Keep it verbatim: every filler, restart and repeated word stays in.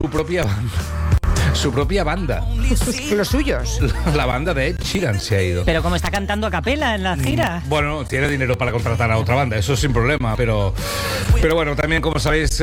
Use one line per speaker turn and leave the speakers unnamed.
su propia banda. Su propia banda.
Los suyos.
La banda de Ed Sheeran se ha ido.
Pero como está cantando a capela en la gira.
Bueno, tiene dinero para contratar a otra banda, eso sin problema, pero, pero bueno, también como sabéis...